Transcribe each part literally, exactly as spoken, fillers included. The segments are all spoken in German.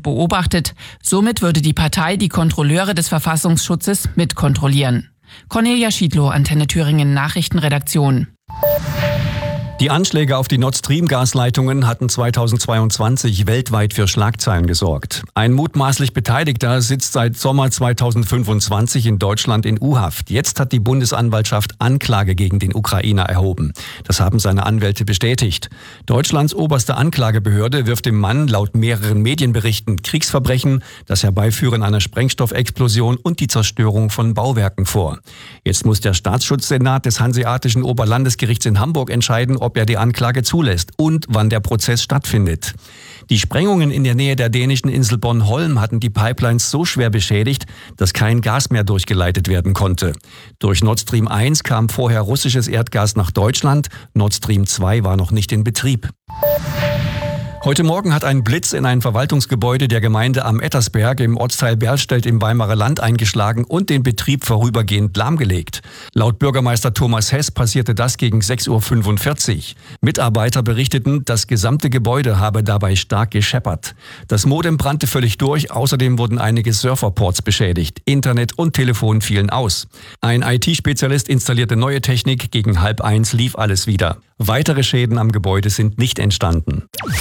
beobachtet. Somit würde die Partei die Kontrolleure des Verfassungsschutzes mitkontrollieren. Cornelia Schiedlow, Antenne Thüringen Nachrichtenredaktion. Die Anschläge auf die Nord Stream-Gasleitungen hatten zweitausendzweiundzwanzig weltweit für Schlagzeilen gesorgt. Ein mutmaßlich Beteiligter sitzt seit Sommer zweitausendfünfundzwanzig in Deutschland in U-Haft. Jetzt hat die Bundesanwaltschaft Anklage gegen den Ukrainer erhoben. Das haben seine Anwälte bestätigt. Deutschlands oberste Anklagebehörde wirft dem Mann laut mehreren Medienberichten Kriegsverbrechen, das Herbeiführen einer Sprengstoffexplosion und die Zerstörung von Bauwerken vor. Jetzt muss der Staatsschutzsenat des Hanseatischen Oberlandesgerichts in Hamburg entscheiden, ob er die Anklage zulässt und wann der Prozess stattfindet. Die Sprengungen in der Nähe der dänischen Insel Bornholm hatten die Pipelines so schwer beschädigt, dass kein Gas mehr durchgeleitet werden konnte. Durch Nord Stream eins kam vorher russisches Erdgas nach Deutschland, Nord Stream zwei war noch nicht in Betrieb. Heute Morgen hat ein Blitz in ein Verwaltungsgebäude der Gemeinde Am Ettersberg im Ortsteil Berlstedt im Weimarer Land eingeschlagen und den Betrieb vorübergehend lahmgelegt. Laut Bürgermeister Thomas Hess passierte das gegen sechs Uhr fünfundvierzig. Mitarbeiter berichteten, das gesamte Gebäude habe dabei stark gescheppert. Das Modem brannte völlig durch, außerdem wurden einige Serverports beschädigt. Internet und Telefon fielen aus. Ein I T-Spezialist installierte neue Technik, gegen halb eins lief alles wieder. Weitere Schäden am Gebäude sind nicht entstanden.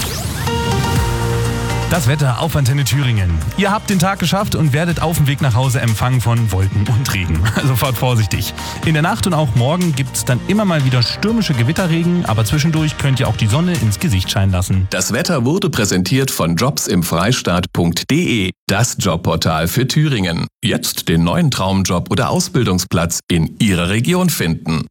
Das Wetter auf Antenne Thüringen. Ihr habt den Tag geschafft und werdet auf dem Weg nach Hause empfangen von Wolken und Regen. Also fahrt vorsichtig. In der Nacht und auch morgen gibt es dann immer mal wieder stürmische Gewitterregen, aber zwischendurch könnt ihr auch die Sonne ins Gesicht scheinen lassen. Das Wetter wurde präsentiert von jobs im freistaat punkt de, das Jobportal für Thüringen. Jetzt den neuen Traumjob oder Ausbildungsplatz in Ihrer Region finden.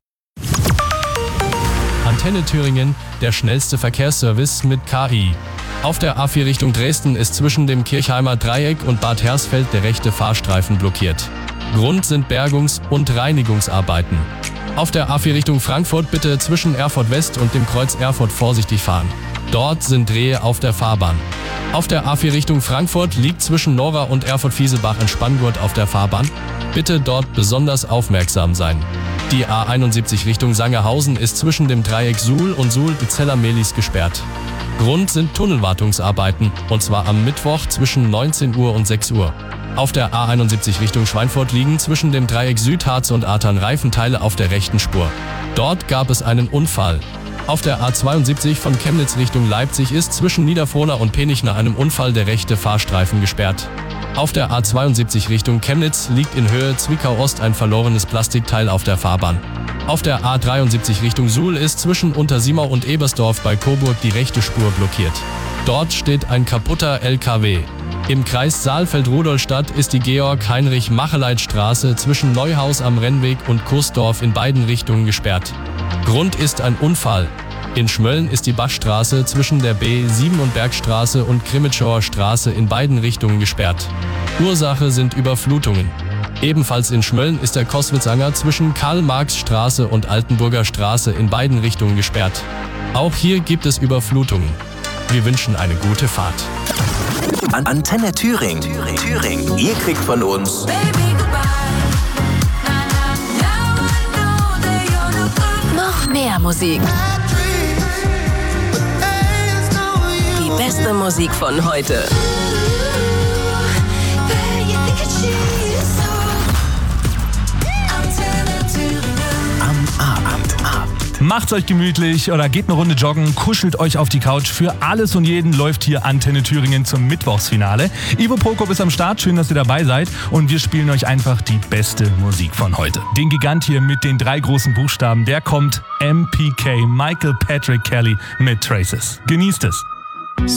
Antenne Thüringen, der schnellste Verkehrsservice mit K I. Auf der A vier Richtung Dresden ist zwischen dem Kirchheimer Dreieck und Bad Hersfeld der rechte Fahrstreifen blockiert. Grund sind Bergungs- und Reinigungsarbeiten. Auf der A vier Richtung Frankfurt bitte zwischen Erfurt West und dem Kreuz Erfurt vorsichtig fahren. Dort sind Drehe auf der Fahrbahn. Auf der A vier Richtung Frankfurt liegt zwischen Nora und Erfurt-Fieselbach ein Spanngurt auf der Fahrbahn. Bitte dort besonders aufmerksam sein. Die A einundsiebzig Richtung Sangerhausen ist zwischen dem Dreieck Suhl und Suhl-Zeller-Melis gesperrt. Grund sind Tunnelwartungsarbeiten, und zwar am Mittwoch zwischen neunzehn Uhr und sechs Uhr. Auf der A einundsiebzig Richtung Schweinfurt liegen zwischen dem Dreieck Südharz und Artern Reifenteile auf der rechten Spur. Dort gab es einen Unfall. Auf der A zweiundsiebzig von Chemnitz Richtung Leipzig ist zwischen Niederfrohna und Penich nach einem Unfall der rechte Fahrstreifen gesperrt. Auf der A zweiundsiebzig Richtung Chemnitz liegt in Höhe Zwickau-Ost ein verlorenes Plastikteil auf der Fahrbahn. Auf der A dreiundsiebzig Richtung Suhl ist zwischen Untersimau und Ebersdorf bei Coburg die rechte Spur blockiert. Dort steht ein kaputter L K W. Im Kreis Saalfeld-Rudolstadt ist die Georg-Heinrich-Macheleit-Straße zwischen Neuhaus am Rennweg und Kursdorf in beiden Richtungen gesperrt. Grund ist ein Unfall. In Schmölln ist die Bachstraße zwischen der B sieben und Bergstraße und Krimitschauer Straße in beiden Richtungen gesperrt. Ursache sind Überflutungen. Ebenfalls in Schmölln ist der Koswitzanger zwischen Karl-Marx-Straße und Altenburger Straße in beiden Richtungen gesperrt. Auch hier gibt es Überflutungen. Wir wünschen eine gute Fahrt. An Antenne Thüringen. Thüringen. Thüringen. Ihr kriegt von uns noch mehr Musik. Die beste Musik von heute. Macht's euch gemütlich oder geht eine Runde joggen, kuschelt euch auf die Couch. Für alles und jeden läuft hier Antenne Thüringen zum Mittwochsfinale. Ivo Prokop ist am Start, schön, dass ihr dabei seid. Und wir spielen euch einfach die beste Musik von heute. Den Gigant hier mit den drei großen Buchstaben, der kommt M P K, Michael Patrick Kelly mit Traces. Genießt es.